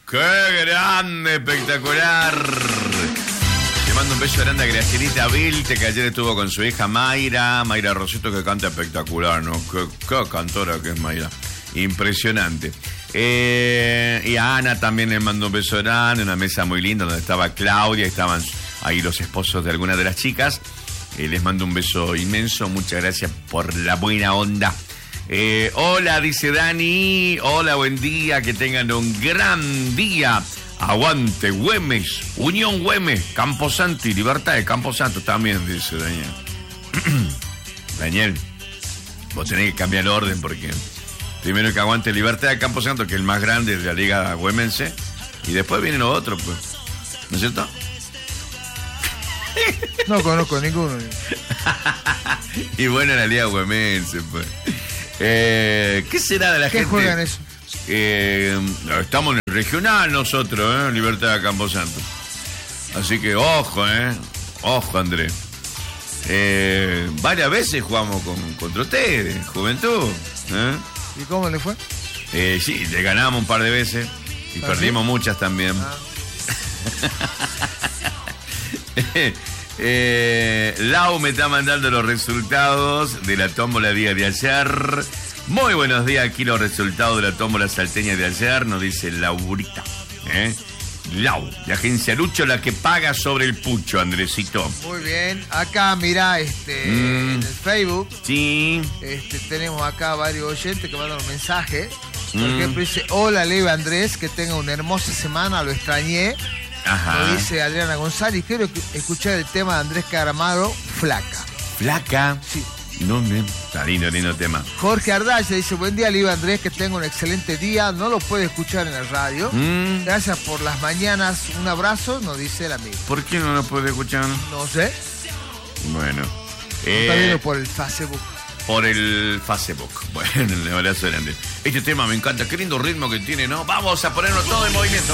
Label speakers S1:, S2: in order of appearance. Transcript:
S1: ¡Qué grande! Espectacular. Le mando un beso grande a Gracielita Vilte, que ayer estuvo con su hija Mayra Roseto, que canta espectacular, ¿no? Qué cantora que es Mayra. Impresionante. Y a Ana también le mando un beso grande, una mesa muy linda donde estaba Claudia, estaban ahí los esposos de algunas de las chicas. Les mando un beso inmenso, muchas gracias por la buena onda. Hola, dice Dani, hola, buen día, que tengan un gran día. Aguante Güemes, Unión Güemes, Camposanto y Libertad de Camposanto también, dice Daniel. Daniel, vos tenés que cambiar el orden porque primero que aguante Libertad de Camposanto, que es el más grande de la liga güemense, y después vienen los otros, pues. ¿No es cierto?
S2: No conozco ninguno.
S1: Y bueno, la liga güemense, pues. ¿Qué será de la gente?
S2: ¿Qué juegan eso?
S1: Estamos en el regional nosotros, Libertad de Camposanto. Así que ojo, ojo, Andrés. Varias veces jugamos contra ustedes, Juventud.
S2: ¿Y cómo le fue?
S1: Sí, le ganamos un par de veces y perdimos muchas también. Lau me está mandando los resultados de la tómbola día de ayer. Muy buenos días, aquí los resultados de la tómbola salteña de ayer, nos dice Laurita. Lau, de Agencia Lucho, la que paga sobre el pucho, Andresito.
S2: Muy bien, acá mirá, en el Facebook.
S1: Sí.
S2: Tenemos acá varios oyentes que mandan un mensaje. Por ejemplo, dice: hola, Leo Andrés, que tenga una hermosa semana, lo extrañé.
S1: Ajá.
S2: Lo dice Adriana González, quiero escuchar el tema de Andrés Caramaro, Flaca.
S1: ¿Flaca?
S2: Sí.
S1: No, está lindo tema.
S2: Jorge Ardaya dice: buen día, Leo Andrés, que tenga un excelente día, no lo puede escuchar en la radio. Gracias por las mañanas, un abrazo, nos dice el amigo.
S1: ¿Por qué no lo puede escuchar?
S2: No sé.
S1: Bueno.
S2: Está viendo por el Facebook.
S1: Por el Facebook. Bueno, el abrazo grande. Este tema me encanta, qué lindo ritmo que tiene, ¿no? Vamos a ponerlo todo en movimiento.